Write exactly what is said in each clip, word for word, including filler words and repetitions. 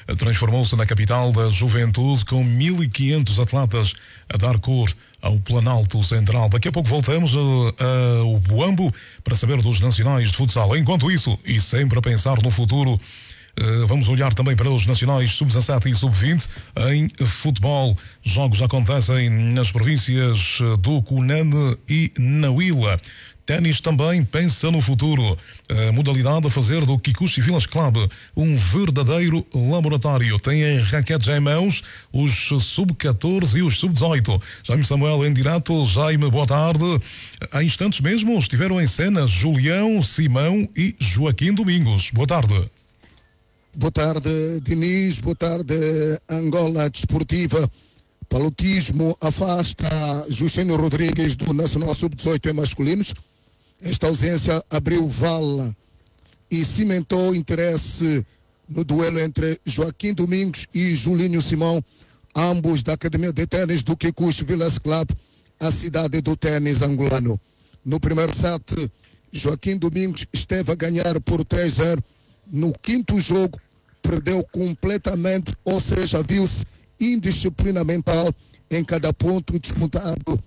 transformou-se na capital da juventude, com mil e quinhentos atletas a dar cor ao Planalto Central. Daqui a pouco voltamos ao Boambo para saber dos nacionais de futsal. Enquanto isso, e sempre a pensar no futuro, Uh, vamos olhar também para os nacionais sub dezassete e sub vinte em futebol. Jogos acontecem nas províncias do Cunene e Nahuila. Ténis também pensa no futuro. A modalidade a fazer do Kikuchi Village Club um verdadeiro laboratório. Tem raquetes em mãos os sub catorze e os sub dezoito. Jaime Samuel em direto. Jaime, boa tarde. Há instantes mesmo estiveram em cena Julião, Simão e Joaquim Domingos. Boa tarde. Boa tarde, Diniz. Boa tarde, Angola Desportiva. Palotismo afasta Justino Rodrigues do Nacional sub dezoito em masculinos. Esta ausência abriu vala e cimentou interesse no duelo entre Joaquim Domingos e Julinho Simão, ambos da Academia de Tênis do Kikuchi Village Club, a cidade do tênis angolano. No primeiro set, Joaquim Domingos esteve a ganhar por três a zero. No quinto jogo, perdeu completamente, ou seja, viu-se indisciplina mental em cada ponto disputado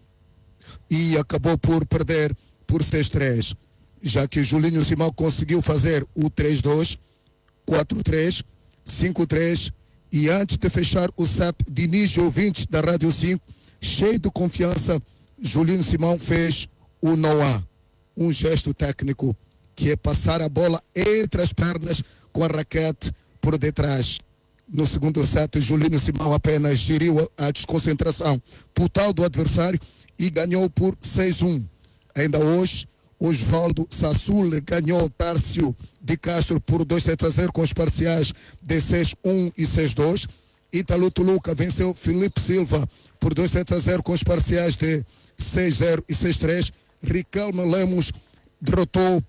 e acabou por perder por seis a três. Já que Julinho Simão conseguiu fazer o três a dois, quatro a três, cinco a três e antes de fechar o set de início ouvintes da Rádio cinco, cheio de confiança, Julinho Simão fez o Noah, um gesto técnico que é passar a bola entre as pernas com a raquete por detrás. No segundo set, Julinho Simão apenas geriu a desconcentração total do adversário e ganhou por seis a um. Ainda hoje, Osvaldo Sassule ganhou Tárcio de Castro por dois sets a zero com os parciais de seis a um e seis a dois. Ítalo Tuluca venceu Felipe Silva por dois sets a zero com os parciais de seis a zero e seis a três. Riquelme Lemos derrotou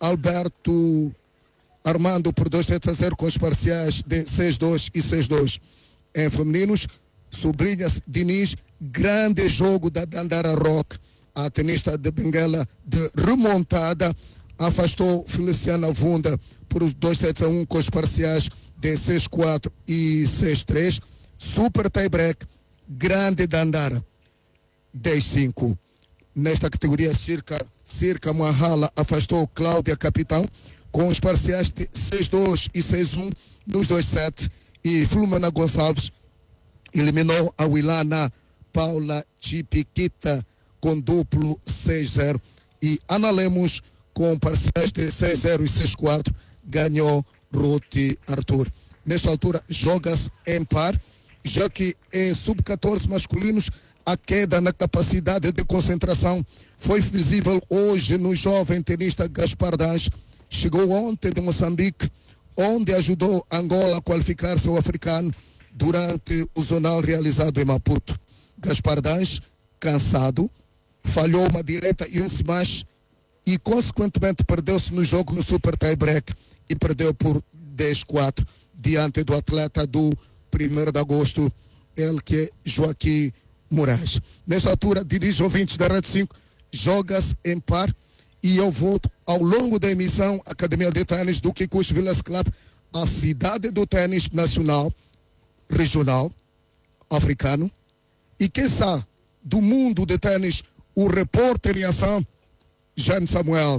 Alberto Armando por dois sets a zero com os parciais de seis a dois e seis a dois. Em femininos, sublinha-se Diniz, grande jogo da Dandara Rock. A tenista de Benguela de remontada afastou Feliciana Vunda por dois sets a um com os parciais de seis a quatro e seis a três. Super tie-break, grande Dandara, dez a cinco. Nesta categoria, Circa, Circa Mahala afastou Cláudia Capitão com os parciais de seis a dois e seis a um nos dois sets, e Flumana Gonçalves eliminou a Wilana Paula Chipiquita com duplo seis a zero, e Ana Lemos com parciais de seis a zero e seis a quatro ganhou Ruth Arthur. Nesta altura joga-se em par, já que em sub catorze masculinos a queda na capacidade de concentração foi visível hoje no jovem tenista Gaspar Dange. Chegou ontem de Moçambique, onde ajudou Angola a qualificar seu africano durante o zonal realizado em Maputo. Gaspar Dange, cansado, falhou uma direita e um smash e consequentemente perdeu-se no jogo no super tie-break e perdeu por dez a quatro diante do atleta do primeiro de agosto, ele que é Joaquim Moraes. Nesta altura, dirige ouvintes da Rádio cinco, joga-se em par, e eu volto ao longo da emissão Academia de Tênis do Kikuchi Village Club, a cidade do tênis nacional, regional, africano e, quem sabe, do mundo de tênis, o repórter em ação, Jaime Samuel,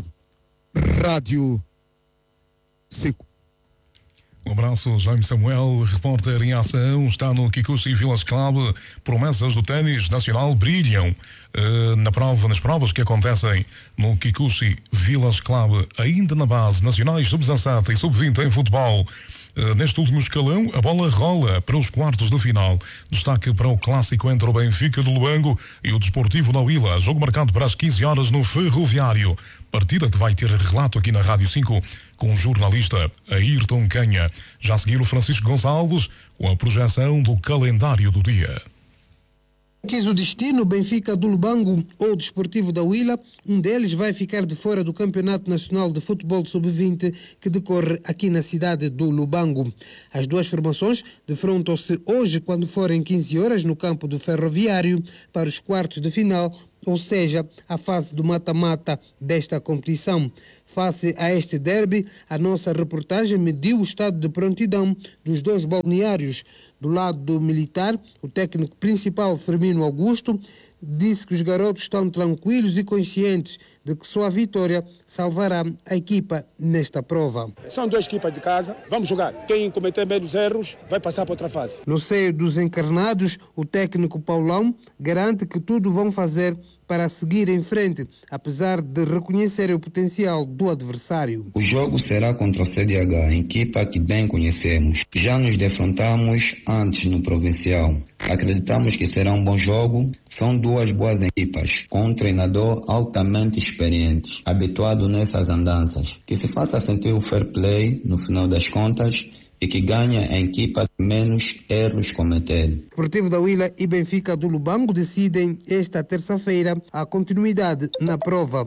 Rádio cinco. Um abraço, Jaime Samuel, repórter em ação, está no Kikuchi Village Club. Promessas do ténis nacional brilham uh, na prova, nas provas que acontecem no Kikuchi Village Club, ainda na base, nacionais sub dezassete e sub vinte em futebol. Uh, neste último escalão, a bola rola para os quartos de final. Destaque para o clássico entre o Benfica de Lubango e o Desportivo Nahuila. Jogo marcado para as quinze horas no Ferroviário. Partida que vai ter relato aqui na Rádio cinco com o jornalista Ayrton Canha. Já a seguir o Francisco Gonçalves com a projeção do calendário do dia. Quis o destino, Benfica do Lubango ou Desportivo da Huila, um deles vai ficar de fora do Campeonato Nacional de Futebol sub vinte que decorre aqui na cidade do Lubango. As duas formações defrontam-se hoje quando forem quinze horas no campo do Ferroviário para os quartos de final, ou seja, a fase do mata-mata desta competição. Face a este derby, a nossa reportagem mediu o estado de prontidão dos dois balneários. Do lado militar, o técnico principal, Firmino Augusto, disse que os garotos estão tranquilos e conscientes de que só a vitória salvará a equipa nesta prova. São duas equipas de casa, vamos jogar. Quem cometer menos erros vai passar para outra fase. No seio dos encarnados, o técnico Paulão garante que tudo vão fazer para seguir em frente, apesar de reconhecer o potencial do adversário. O jogo será contra o C D H, equipa que bem conhecemos. Já nos defrontamos antes no Provincial. Acreditamos que será um bom jogo. São duas boas equipas, com um treinador altamente experiente, habituado nessas andanças. Que se faça sentir o fair play no final das contas e que ganhe a equipa que menos erros cometer. Desportivo da Huila e Benfica do Lubango decidem esta terça-feira a continuidade na prova.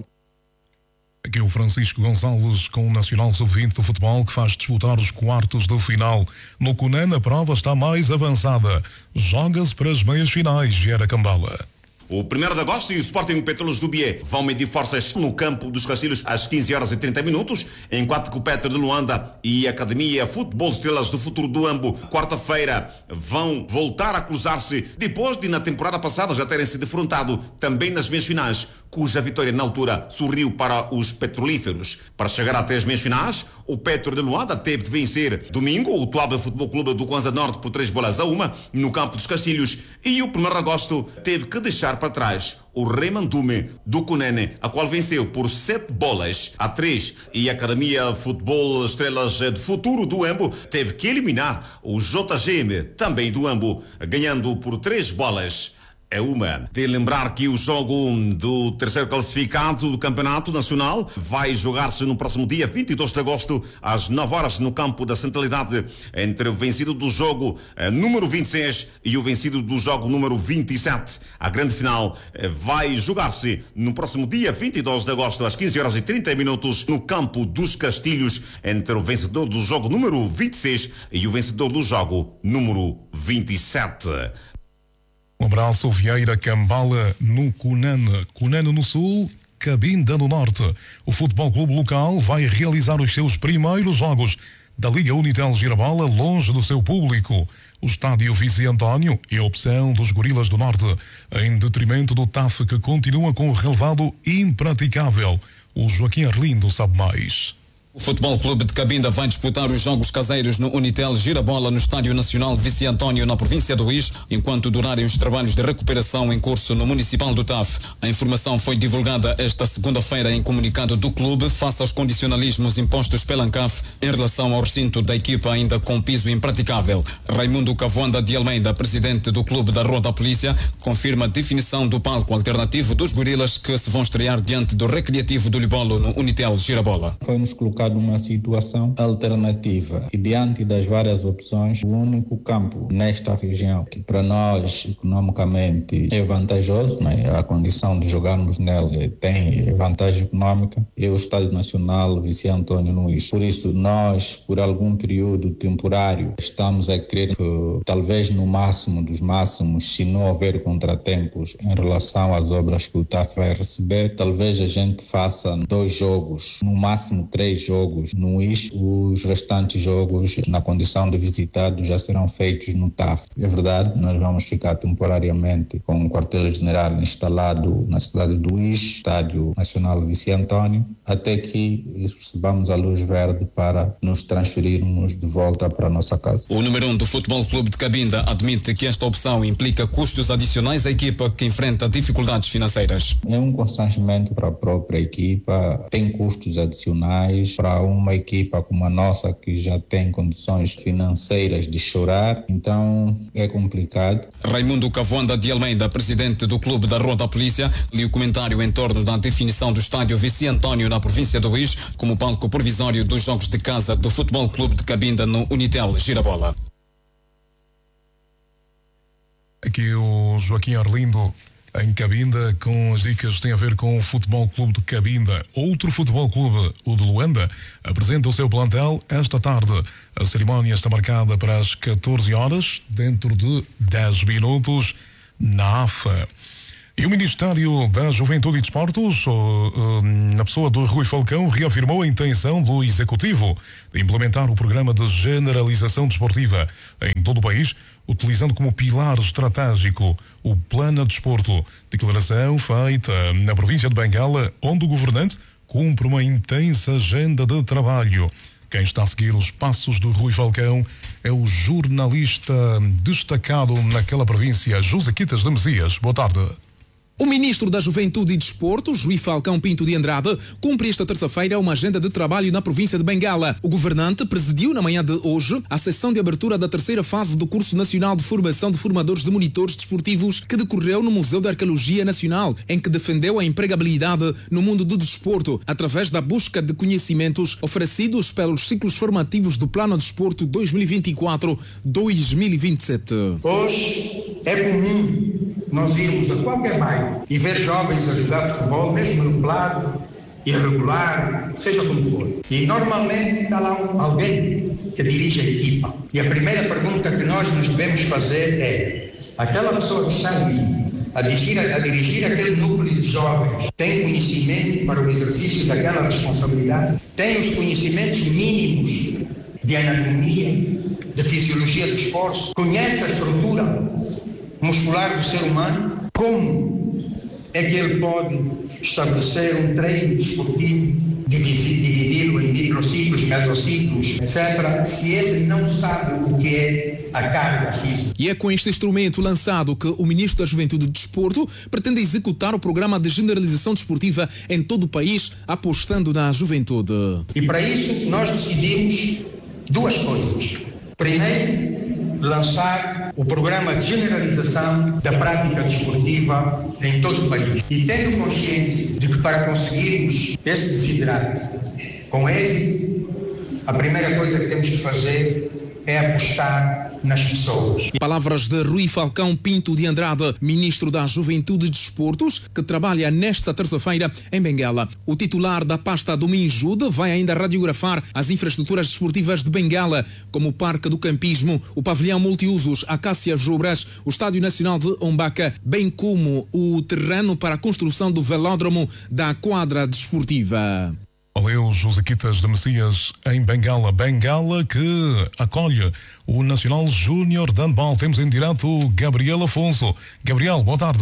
Aqui o Francisco Gonçalves com o Nacional sub vinte do futebol que faz disputar os quartos de final. No Cunan a prova está mais avançada. Joga-se para as meias finais, Vieira Cambala. O primeiro de agosto e o Sporting Petróleos do Bié vão medir forças no campo dos Castilhos às quinze horas e trinta minutos, enquanto que o Petro de Luanda e a Academia Futebol Estrelas do Futuro do Ambo, quarta-feira, vão voltar a cruzar-se depois de na temporada passada já terem se defrontado também nas meias finais, cuja vitória na altura sorriu para os petrolíferos. Para chegar até as meias finais, o Petro de Luanda teve de vencer domingo o Tuaba Futebol Clube do Kwanza Norte por três bolas a uma no campo dos Castilhos, e o primeiro de agosto teve que deixar para trás o Remandume do Cunene, a qual venceu por sete bolas a três, e a Academia Futebol Estrelas de Futuro do Ambo teve que eliminar o J G M, também do Ambo, ganhando por três bolas é uma. De lembrar que o jogo do terceiro classificado do Campeonato Nacional vai jogar-se no próximo dia vinte e dois de agosto, às nove horas, no campo da Centralidade, entre o vencido do jogo eh, número vinte e seis e o vencido do jogo número vinte e sete. A grande final eh, vai jogar-se no próximo dia vinte e dois de agosto, às quinze horas e trinta minutos, no campo dos Castilhos, entre o vencedor do jogo número vinte e seis e o vencedor do jogo número vinte e sete. Um abraço, Vieira Cambala, no Cunane. Cunane no Sul, Cabinda no Norte. O Futebol Clube local vai realizar os seus primeiros jogos da Liga Unitel Girabola longe do seu público. O estádio Vice António é a opção dos Gorilas do Norte, em detrimento do T A F, que continua com o relevado impraticável. O Joaquim Arlindo sabe mais. O Futebol Clube de Cabinda vai disputar os jogos caseiros no Unitel Girabola no Estádio Nacional Vice António, na província do Uís, enquanto durarem os trabalhos de recuperação em curso no Municipal do T A F. A informação foi divulgada esta segunda-feira em comunicado do clube face aos condicionalismos impostos pela ANCAF em relação ao recinto da equipa ainda com piso impraticável. Raimundo Cavonda de Almeida, presidente do clube da Rua da Polícia, confirma a definição do palco alternativo dos Gorilas que se vão estrear diante do Recreativo do Libolo no Unitel Girabola. Foi-nos colocado uma situação alternativa e diante das várias opções, o único campo nesta região que para nós economicamente é vantajoso, né? A condição de jogarmos nele tem vantagem econômica, é o Estádio Nacional Vice António no Uís. Por isso nós, por algum período temporário, estamos a crer que talvez no máximo dos máximos, se não houver contratempos em relação às obras que o T A F vai receber, talvez a gente faça dois jogos, no máximo três jogos no Uís. Os restantes jogos, na condição de visitado, já serão feitos no T A F. É verdade, nós vamos ficar temporariamente com o quartel-general instalado na cidade do Uís, Estádio Nacional Vice António, até que recebamos a luz verde para nos transferirmos de volta para a nossa casa. O número um do Futebol Clube de Cabinda admite que esta opção implica custos adicionais à equipa que enfrenta dificuldades financeiras. É um constrangimento para a própria equipa, tem custos adicionais para uma equipa como a nossa que já tem condições financeiras de chorar, então é complicado. Raimundo Cavonda de Almeida, presidente do clube da Rua da Polícia, lhe o comentário em torno da definição do estádio Vice António na província do Uís como palco provisório dos jogos de casa do Futebol Clube de Cabinda no Unitel Girabola. Aqui o Joaquim Arlindo em Cabinda, com as dicas que têm a ver com o Futebol Clube de Cabinda. Outro futebol clube, o de Luanda, apresenta o seu plantel esta tarde. A cerimónia está marcada para as catorze horas, dentro de dez minutos, na A F A. E o Ministério da Juventude e Desportos, na pessoa de Rui Falcão, reafirmou a intenção do Executivo de implementar o programa de generalização desportiva em todo o país, utilizando como pilar estratégico o Plano de Desporto. Declaração feita na província de Bengala, onde o governante cumpre uma intensa agenda de trabalho. Quem está a seguir os passos de Rui Falcão é o jornalista destacado naquela província, José Quitas de Messias. Boa tarde. O ministro da Juventude e Desportos, Rui Falcão Pinto de Andrade, cumpre esta terça-feira uma agenda de trabalho na província de Bengala. O governante presidiu na manhã de hoje a sessão de abertura da terceira fase do Curso Nacional de Formação de Formadores de Monitores Desportivos, que decorreu no Museu de Arqueologia Nacional, em que defendeu a empregabilidade no mundo do desporto, através da busca de conhecimentos oferecidos pelos ciclos formativos do Plano de Desporto dois mil e vinte e quatro a dois mil e vinte e sete. Hoje é comum nós irmos a qualquer bairro e ver jovens a jogar futebol, mesmo nublado, irregular, seja como for. E normalmente está lá um, alguém que dirige a equipa. E a primeira pergunta que nós nos devemos fazer é: aquela pessoa que está ali a dirigir, a dirigir aquele núcleo de jovens tem conhecimento para o exercício daquela responsabilidade? Tem os conhecimentos mínimos de anatomia, de fisiologia do esforço? Conhece a estrutura muscular do ser humano? Como é que ele pode estabelecer um treino desportivo, dividi-lo em microciclos, mesociclos, etcétera, se ele não sabe o que é a carga física? E é com este instrumento lançado que o ministro da Juventude e Desporto pretende executar o programa de generalização desportiva em todo o país, apostando na juventude. E para isso nós decidimos duas coisas. Primeiro, lançar o programa de generalização da prática desportiva em todo o país. E tendo consciência de que para conseguirmos esse desidrato com êxito, a primeira coisa que temos que fazer é apostar nas pessoas. Palavras de Rui Falcão Pinto de Andrade, ministro da Juventude e Desportos, que trabalha nesta terça-feira em Bengala. O titular da pasta do Minjude vai ainda radiografar as infraestruturas desportivas de Bengala, como o Parque do Campismo, o Pavilhão Multiusos Acácia Jobras, o Estádio Nacional de Ombaca, bem como o terreno para a construção do velódromo da quadra desportiva. Valeu, José Quitas de Messias, em Bengala. Bengala que acolhe o Nacional Júnior de Handball. Temos em direto o Gabriel Afonso. Gabriel, boa tarde.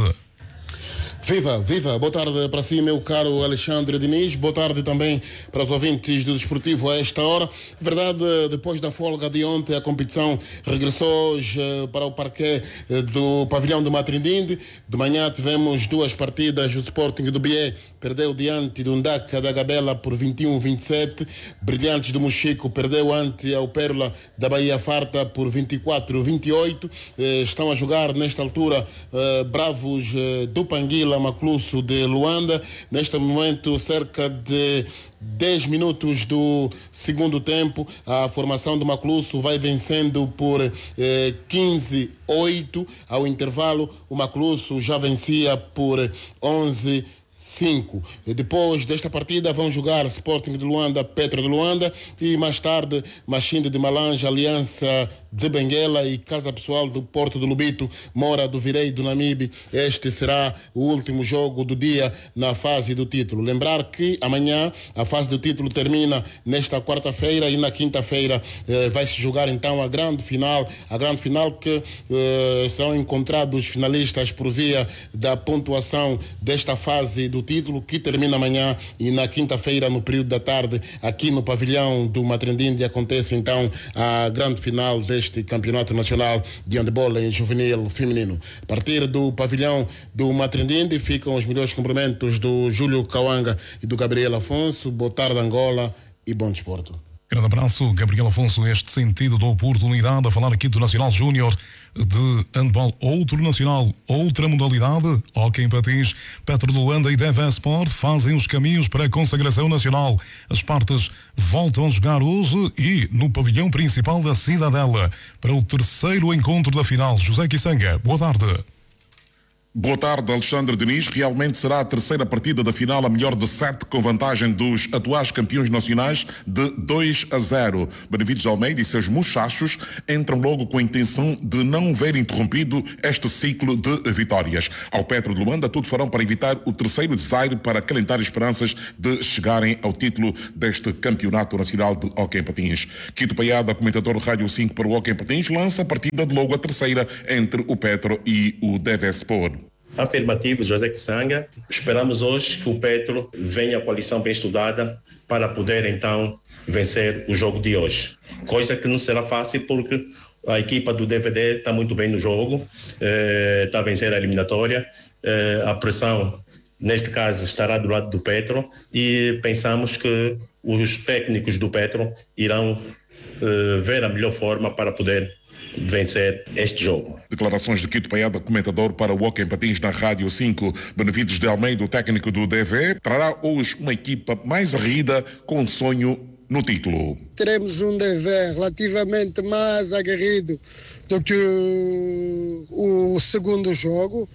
Viva, viva, boa tarde para si, meu caro Alexandre Diniz, boa tarde também para os ouvintes do Desportivo a esta hora. Verdade, depois da folga de ontem, a competição regressou hoje para o parquet do pavilhão de Matrindinde. De manhã tivemos duas partidas, o Sporting do Bié perdeu diante do Ndaka da Gabela por vinte e um a vinte e sete, Brilhantes do Mochico perdeu ante ao Pérola da Bahia Farta por vinte e quatro a vinte e oito, estão a jogar nesta altura Bravos do Panguila, Maclusso de Luanda. Neste momento, cerca de dez minutos do segundo tempo, a formação do Maclusso vai vencendo por eh, quinze a oito. Ao intervalo, o Maclusso já vencia por onze a cinco. Depois desta partida vão jogar Sporting de Luanda, Petro de Luanda e mais tarde Machinde de Malange, Aliança de Benguela e Casa Pessoal do Porto do Lubito, Mora do Virei do Namibe. Este será o último jogo do dia na fase do título. Lembrar que amanhã a fase do título termina nesta quarta-feira e na quinta-feira eh, vai se jogar então a grande final, a grande final que eh, serão encontrados finalistas por via da pontuação desta fase do título, que termina amanhã, e na quinta-feira, no período da tarde, aqui no pavilhão do Matrindinde, acontece então a grande final deste campeonato nacional de handebol em juvenil feminino. A partir do pavilhão do Matrindinde ficam os melhores cumprimentos do Júlio Kawanga e do Gabriel Afonso. Boa tarde, Angola, e bom desporto. Grande abraço, Gabriel Afonso, neste sentido da oportunidade a falar aqui do Nacional Júnior de Handball, outro nacional, outra modalidade. Hóquei em patins, Petro de Luanda e Deva Sport fazem os caminhos para a consagração nacional. As partes voltam a jogar hoje e no pavilhão principal da Cidadela para o terceiro encontro da final. José Kisanga, boa tarde. Boa tarde, Alexandre Diniz. Realmente será a terceira partida da final, a melhor de sete, com vantagem dos atuais campeões nacionais de dois a zero. Benevides Almeida e seus muchachos entram logo com a intenção de não ver interrompido este ciclo de vitórias. Ao Petro de Luanda, tudo farão para evitar o terceiro desaire, para acalentar esperanças de chegarem ao título deste Campeonato Nacional de Hóquei em Patins. Quito Paiada, comentador Rádio cinco para o Hóquei em Patins, lança a partida de logo a terceira entre o Petro e o Devespor. Afirmativo, José Kisanga. Esperamos hoje que o Petro venha a coalição bem estudada para poder então vencer o jogo de hoje. Coisa que não será fácil porque a equipa do D V D está muito bem no jogo, eh, está a vencer a eliminatória, eh, a pressão neste caso estará do lado do Petro e pensamos que os técnicos do Petro irão eh, ver a melhor forma para poder vencer este jogo. Declarações de Quito Paiada, comentador para o Hóquei em Patins na Rádio cinco. Benevides de Almeida, o técnico do D V, trará hoje uma equipa mais aguerrida com um sonho no título. Teremos um D V relativamente mais aguerrido do que o, o segundo jogo.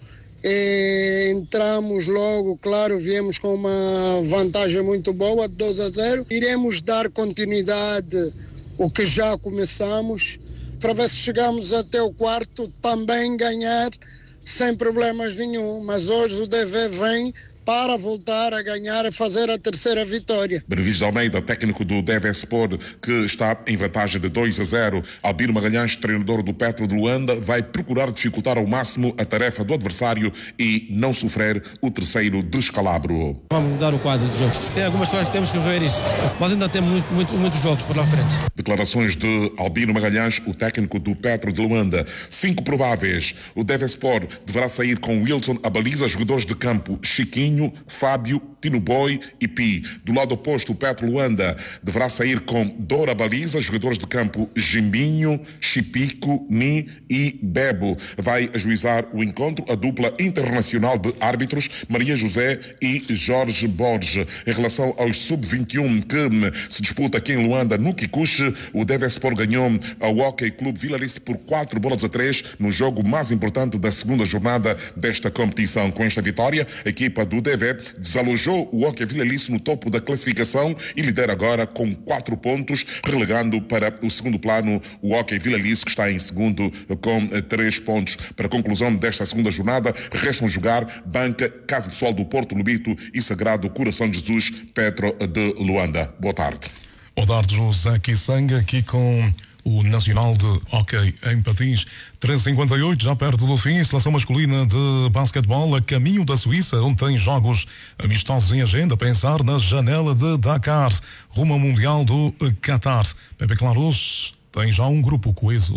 E entramos logo, claro, viemos com uma vantagem muito boa, de dois a zero. Iremos dar continuidade ao que já começamos, para ver se chegamos até o quarto, também ganhar sem problemas nenhum. Mas hoje o D V vem para voltar a ganhar e fazer a terceira vitória. Benevides Almeida, técnico do Devespor, que está em vantagem de dois a zero. Albino Magalhães, treinador do Petro de Luanda, vai procurar dificultar ao máximo a tarefa do adversário e não sofrer o terceiro descalabro. Vamos mudar o quadro do jogo. Tem algumas coisas que temos que ver isso, mas ainda temos muito, muito, muitos jogos por lá frente. Declarações de Albino Magalhães, o técnico do Petro de Luanda. Cinco prováveis. O Devespor deverá sair com Wilson a baliza, jogadores de campo Chiquinho, Fábio, Tino Boy e Pi. Do lado oposto, o Petro Luanda deverá sair com Dora Baliza, jogadores de campo Jimbinho, Chipico, Ni e Bebo. Vai ajuizar o encontro a dupla internacional de árbitros Maria José e Jorge Borges. Em relação aos sub vinte e um que se disputa aqui em Luanda, no Kikuchi, o Devespor ganhou ao Hóquei Clube Vilarice por quatro bolas a três no jogo mais importante da segunda jornada desta competição. Com esta vitória, a equipa do D V desalojou o Hóquei Vilarice no topo da classificação e lidera agora com quatro pontos, relegando para o segundo plano o Hóquei Vilarice, que está em segundo com três pontos. Para a conclusão desta segunda jornada, restam jogar Banca, Casa Pessoal do Porto Lubito e Sagrado Coração de Jesus, Petro de Luanda. Boa tarde. Boa tarde, José Kisanga, aqui com o Nacional de Hóquei em Patins. treze e cinquenta e oito, já perto do fim, seleção masculina de basquetebol a caminho da Suíça, onde tem jogos amistosos em agenda, a pensar na janela de Dakar, rumo ao Mundial do Qatar. Pepe Claros tem já um grupo coeso.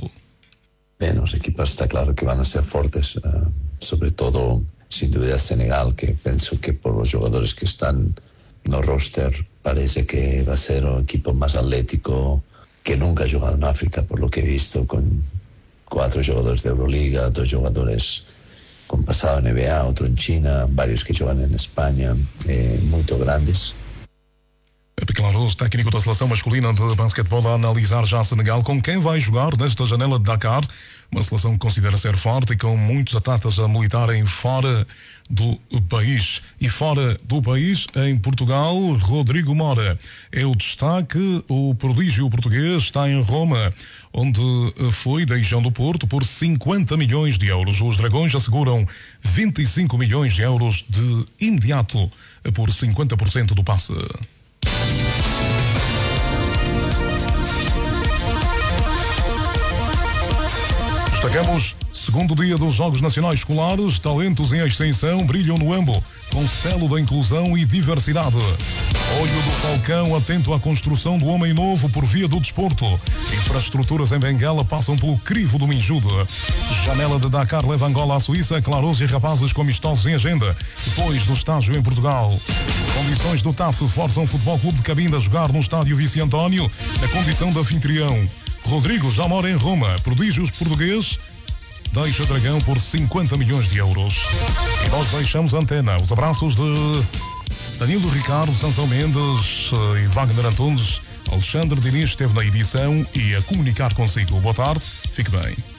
Bem, as equipas está claro que van a ser fortes, uh, sobre todo, sin duda, Senegal, que penso que por los jogadores que están no roster, parece que va a ser un equipo más atlético que nunca ha jugado en África, por lo que he visto, con cuatro jugadores de Euroliga, dos jugadores con pasado en N B A, otro en China, varios que juegan en España, eh, muy grandes. Pepe Claros, técnico da seleção masculina de basquetebol, a analisar já Senegal, com quem vai jogar nesta janela de Dakar, uma seleção que considera ser forte e com muitos atletas a militarem fora do país. E fora do país, em Portugal, Rodrigo Mora é o destaque. O prodígio português está em Roma, onde foi da região do Porto por cinquenta milhões de euros. Os Dragões asseguram vinte e cinco milhões de euros de imediato por cinquenta por cento do passe. Destacamos, segundo dia dos Jogos Nacionais Escolares, talentos em extensão brilham no Ambo, com selo da inclusão e diversidade. Olho do Falcão atento à construção do homem novo por via do desporto. Infraestruturas em Benguela passam pelo crivo do Minjude. Janela de Dakar leva Angola à Suíça, Claros e Rapazes com amistosos em agenda, depois do estágio em Portugal. Condições do T A F forçam o Futebol Clube de Cabinda a jogar no estádio Vici António, na condição de anfitrião. Rodrigo já mora em Roma. Prodígios português deixa Dragão por cinquenta milhões de euros. E nós deixamos a antena. Os abraços de Danilo Ricardo, Sansão Mendes e Wagner Antunes. Alexandre Diniz esteve na edição e a comunicar consigo. Boa tarde, fique bem.